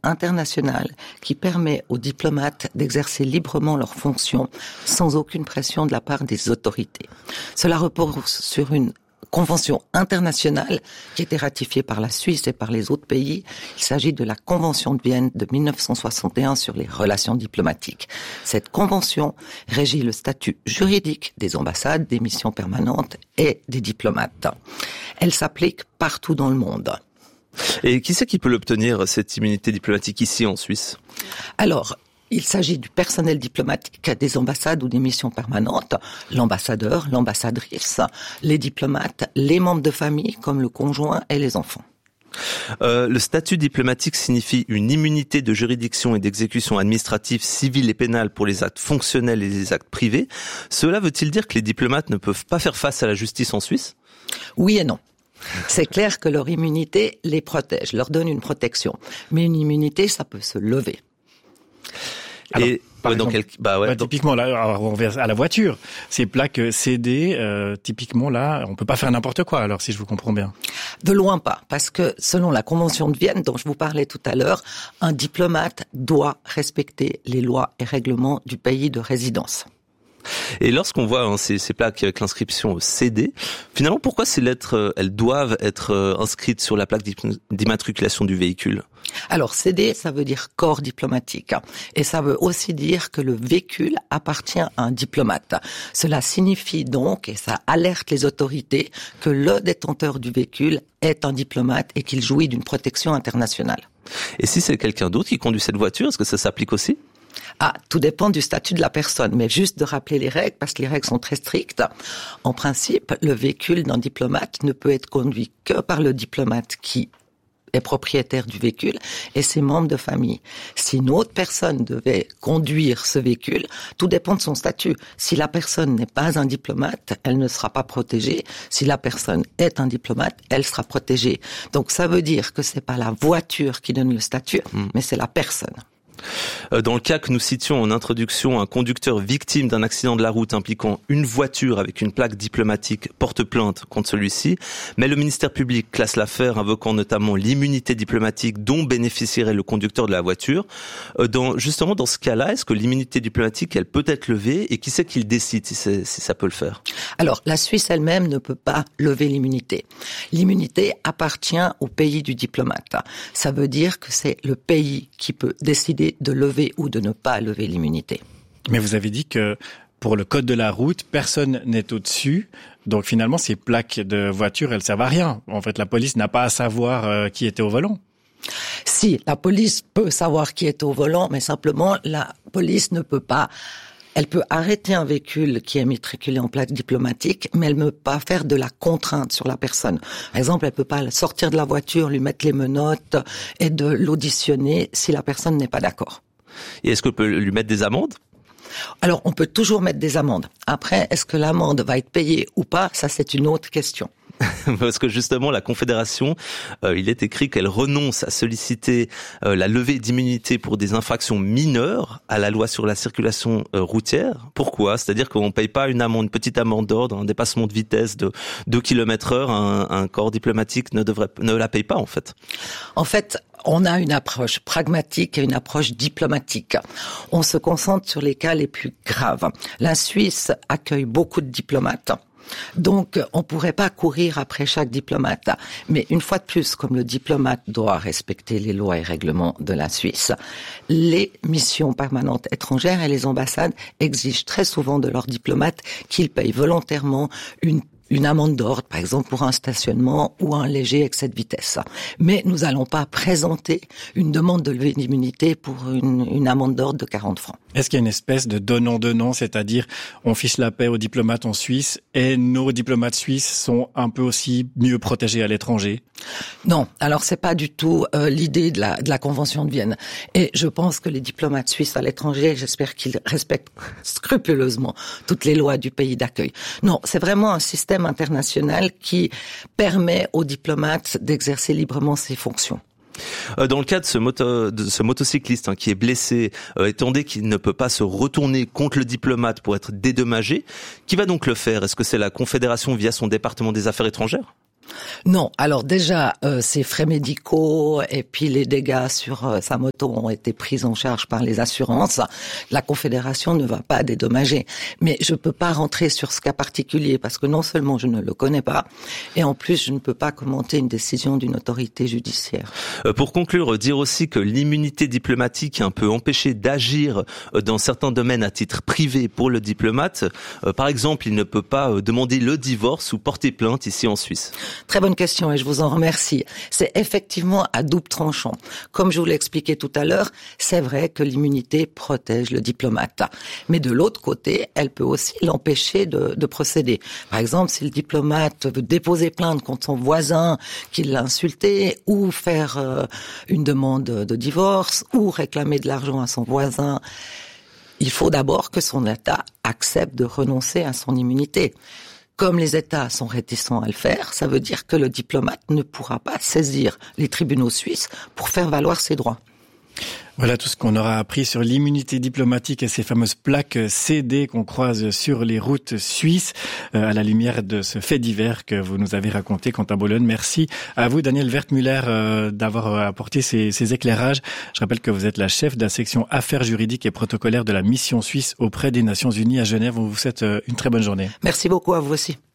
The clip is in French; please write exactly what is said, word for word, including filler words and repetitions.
internationale qui permet aux diplomates d'exercer librement leurs fonctions sans aucune pression de la part des autorités. Cela repose sur une convention internationale qui a été ratifiée par la Suisse et par les autres pays. Il s'agit de la Convention de Vienne de dix-neuf cent soixante et un sur les relations diplomatiques. Cette convention régit le statut juridique des ambassades, des missions permanentes et des diplomates. Elle s'applique partout dans le monde. Et qui c'est qui peut l'obtenir, cette immunité diplomatique, ici en Suisse ? Alors, il s'agit du personnel diplomatique des ambassades ou des missions permanentes, l'ambassadeur, l'ambassadrice, les diplomates, les membres de famille comme le conjoint et les enfants. Euh, le statut diplomatique signifie une immunité de juridiction et d'exécution administrative, civile et pénale pour les actes fonctionnels et les actes privés. Cela veut-il dire que les diplomates ne peuvent pas faire face à la justice en Suisse ? Oui et non. C'est clair que leur immunité les protège, leur donne une protection. Mais une immunité, ça peut se lever. Alors, et par ouais, exemple, dans quel, bah ouais, bah, dans... typiquement là, alors, on revient à la voiture, ces plaques C D, euh, typiquement là, on peut pas faire n'importe quoi. Alors si je vous comprends bien. De loin pas, parce que selon la Convention de Vienne dont je vous parlais tout à l'heure, un diplomate doit respecter les lois et règlements du pays de résidence. Et lorsqu'on voit hein, ces, ces plaques avec l'inscription C D, finalement, pourquoi ces lettres, euh, elles doivent être euh, inscrites sur la plaque d'immatriculation du véhicule ? Alors, C D, ça veut dire corps diplomatique. Et ça veut aussi dire que le véhicule appartient à un diplomate. Cela signifie donc, et ça alerte les autorités, que le détenteur du véhicule est un diplomate et qu'il jouit d'une protection internationale. Et si c'est quelqu'un d'autre qui conduit cette voiture, est-ce que ça s'applique aussi ? Ah, tout dépend du statut de la personne, mais juste de rappeler les règles, parce que les règles sont très strictes. En principe, le véhicule d'un diplomate ne peut être conduit que par le diplomate qui est propriétaire du véhicule et ses membres de famille. Si une autre personne devait conduire ce véhicule, tout dépend de son statut. Si la personne n'est pas un diplomate, elle ne sera pas protégée. Si la personne est un diplomate, elle sera protégée. Donc ça veut dire que c'est pas la voiture qui donne le statut, mmh. mais c'est la personne. Dans le cas que nous citions en introduction, un conducteur victime d'un accident de la route impliquant une voiture avec une plaque diplomatique porte plainte contre celui-ci, mais le ministère public classe l'affaire, invoquant notamment l'immunité diplomatique dont bénéficierait le conducteur de la voiture. Dans, justement, dans ce cas-là, est-ce que l'immunité diplomatique, elle peut être levée, et qui c'est qui le décide si, c'est, si ça peut le faire ? Alors, la Suisse elle-même ne peut pas lever l'immunité. L'immunité appartient au pays du diplomate. Ça veut dire que c'est le pays qui peut décider de lever ou de ne pas lever l'immunité. Mais vous avez dit que pour le code de la route, personne n'est au-dessus. Donc finalement, ces plaques de voiture, elles servent à rien. En fait, la police n'a pas à savoir euh, qui était au volant. Si, la police peut savoir qui est au volant, mais simplement, la police ne peut pas... Elle peut arrêter un véhicule qui est matriculé en plaque diplomatique, mais elle ne peut pas faire de la contrainte sur la personne. Par exemple, elle peut pas sortir de la voiture, lui mettre les menottes et de l'auditionner si la personne n'est pas d'accord. Et est-ce qu'on peut lui mettre des amendes ? Alors, on peut toujours mettre des amendes. Après, est-ce que l'amende va être payée ou pas ? Ça, c'est une autre question. Parce que justement, la Confédération, euh, il est écrit qu'elle renonce à solliciter euh, la levée d'immunité pour des infractions mineures à la loi sur la circulation euh, routière. Pourquoi ? C'est-à-dire qu'on ne paye pas une amende, une petite amende d'ordre, un dépassement de vitesse de deux kilomètres heure, un, un corps diplomatique ne devrait, ne la paye pas en fait. En fait, on a une approche pragmatique et une approche diplomatique. On se concentre sur les cas les plus graves. La Suisse accueille beaucoup de diplomates. Donc, on pourrait pas courir après chaque diplomate. Mais une fois de plus, comme le diplomate doit respecter les lois et règlements de la Suisse, les missions permanentes étrangères et les ambassades exigent très souvent de leurs diplomates qu'ils payent volontairement une une amende d'ordre, par exemple pour un stationnement ou un léger excès de vitesse. Mais nous n'allons pas présenter une demande de levée d'immunité pour une, une amende d'ordre de quarante francs. Est-ce qu'il y a une espèce de donnant-donnant, c'est-à-dire on fiche la paix aux diplomates en Suisse et nos diplomates suisses sont un peu aussi mieux protégés à l'étranger ? Non, alors c'est pas du tout euh, l'idée de la, de la Convention de Vienne. Et je pense que les diplomates suisses à l'étranger, j'espère qu'ils respectent scrupuleusement toutes les lois du pays d'accueil. Non, c'est vraiment un système international qui permet aux diplomates d'exercer librement ses fonctions. Dans le cas de ce, moto, de ce motocycliste hein, qui est blessé, euh, étant donné qu'il ne peut pas se retourner contre le diplomate pour être dédommagé, qui va donc le faire ? Est-ce que c'est la Confédération via son département des affaires étrangères ? Non, alors déjà, euh, ces frais médicaux et puis les dégâts sur euh, sa moto ont été pris en charge par les assurances. La Confédération ne va pas dédommager. Mais je peux pas rentrer sur ce cas particulier parce que non seulement je ne le connais pas, et en plus je ne peux pas commenter une décision d'une autorité judiciaire. Euh, pour conclure, dire aussi que l'immunité diplomatique peut empêcher d'agir dans certains domaines à titre privé pour le diplomate. Euh, par exemple, il ne peut pas demander le divorce ou porter plainte ici en Suisse. Très bonne question et je vous en remercie. C'est effectivement à double tranchant. Comme je vous l'ai expliqué tout à l'heure, c'est vrai que l'immunité protège le diplomate. Mais de l'autre côté, elle peut aussi l'empêcher de, de procéder. Par exemple, si le diplomate veut déposer plainte contre son voisin qui l'a insulté, ou faire euh, une demande de divorce, ou réclamer de l'argent à son voisin, il faut d'abord que son État accepte de renoncer à son immunité. Comme les États sont réticents à le faire, ça veut dire que le diplomate ne pourra pas saisir les tribunaux suisses pour faire valoir ses droits. Voilà tout ce qu'on aura appris sur l'immunité diplomatique et ces fameuses plaques C D qu'on croise sur les routes suisses euh, à la lumière de ce fait divers que vous nous avez raconté, Quentin Bologne. Merci à vous, Daniel Wertmüller, euh, d'avoir apporté ces, ces éclairages. Je rappelle que vous êtes la chef de la section affaires juridiques et protocolaires de la mission suisse auprès des Nations Unies à Genève. On vous souhaite une très bonne journée. Merci beaucoup à vous aussi.